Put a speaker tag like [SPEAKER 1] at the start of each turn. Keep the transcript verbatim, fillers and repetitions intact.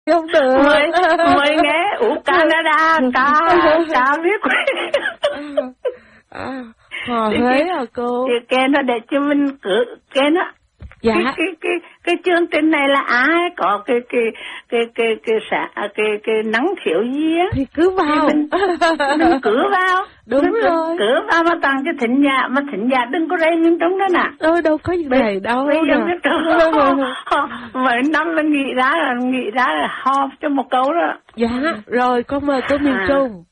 [SPEAKER 1] Không được.
[SPEAKER 2] Mới, mới nghe ủ Canada, ca, ca biết.
[SPEAKER 1] À, hò Huế à cô?
[SPEAKER 2] Thì cái nó để cho mình cứ, cái nó.
[SPEAKER 1] Dạ.
[SPEAKER 2] Cái, cái, cái, cái chương trình này là ai có cái, cái, cái, cái, cái, cái, cái, cái, cái năng khiếu gì á.
[SPEAKER 1] Thì cứ vào.
[SPEAKER 2] Mình, mình cứ vào.
[SPEAKER 1] Đúng
[SPEAKER 2] mình
[SPEAKER 1] rồi.
[SPEAKER 2] Cứ vào mà toàn cái thịnh giả, mà thịnh giả đừng có rây nghiêm trống đó nè.
[SPEAKER 1] Ơ đâu có gì này đâu nè.
[SPEAKER 2] Mấy năm là nghĩ ra là nghĩ ra là họp cho một câu đó.
[SPEAKER 1] Dạ, rồi con mời cô Miền
[SPEAKER 2] à.
[SPEAKER 1] Trung.